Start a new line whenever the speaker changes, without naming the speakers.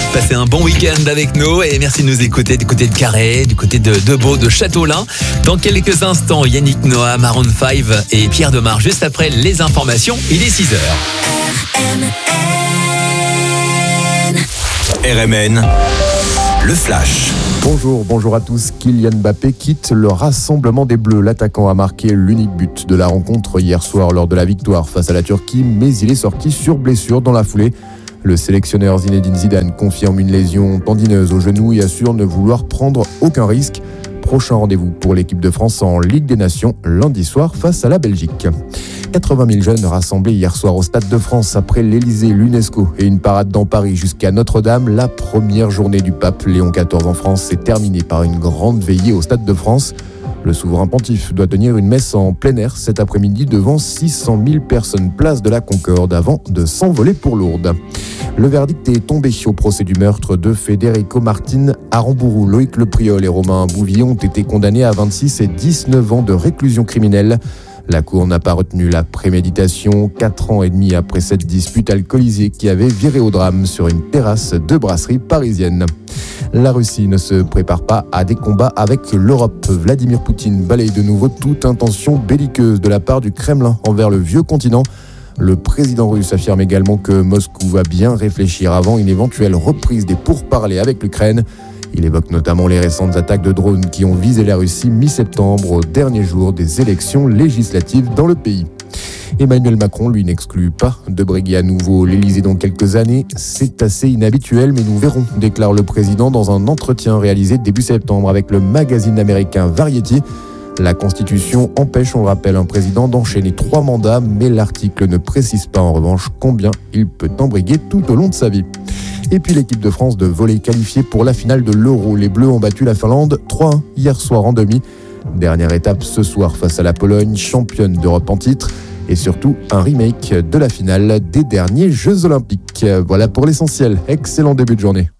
Passez un bon week-end avec nous et merci de nous écouter du côté de Carhaix, du côté de Beau, de Châteaulin. Dans quelques instants, Yannick Noah, Maroon 5 et Pierre Demar. Juste après les informations, il est 6h.
RMN, le Flash.
Bonjour à tous. Kylian Mbappé quitte le rassemblement des Bleus. L'attaquant a marqué l'unique but de la rencontre hier soir lors de la victoire face à la Turquie, mais il est sorti sur blessure dans la foulée. Le sélectionneur Zinedine Zidane confirme une lésion tendineuse au genou et assure ne vouloir prendre aucun risque. Prochain rendez-vous pour l'équipe de France en Ligue des Nations lundi soir face à la Belgique. 80 000 jeunes rassemblés hier soir au Stade de France après l'Elysée, l'UNESCO et une parade dans Paris jusqu'à Notre-Dame. La première journée du pape Léon XIV en France s'est terminée par une grande veillée au Stade de France. Le souverain pontife doit tenir une messe en plein air cet après-midi devant 600 000 personnes place de la Concorde avant de s'envoler pour Lourdes. Le verdict est tombé au procès du meurtre de Federico Martin Aramburu. Loïc Lepriol et Romain Bouvier ont été condamnés à 26 et 19 ans de réclusion criminelle. La Cour n'a pas retenu la préméditation 4 ans et demi après cette dispute alcoolisée qui avait viré au drame sur une terrasse de brasserie parisienne. La Russie ne se prépare pas à des combats avec l'Europe. Vladimir Poutine balaye de nouveau toute intention belliqueuse de la part du Kremlin envers le vieux continent. Le président russe affirme également que Moscou va bien réfléchir avant une éventuelle reprise des pourparlers avec l'Ukraine. Il évoque notamment les récentes attaques de drones qui ont visé la Russie mi-septembre, au dernier jour des élections législatives dans le pays. Emmanuel Macron, lui, n'exclut pas de briguer à nouveau l'Elysée dans quelques années. C'est assez inhabituel, mais nous verrons, déclare le président dans un entretien réalisé début septembre avec le magazine américain Variety. La Constitution empêche, on le rappelle, un président d'enchaîner 3 mandats, mais l'article ne précise pas en revanche combien il peut embriguer tout au long de sa vie. Et puis l'équipe de France de volley qualifiée pour la finale de l'Euro. Les Bleus ont battu la Finlande 3-1 hier soir en demi. Dernière étape ce soir face à la Pologne, championne d'Europe en titre. Et surtout un remake de la finale des derniers Jeux Olympiques. Voilà pour l'essentiel. Excellent début de journée.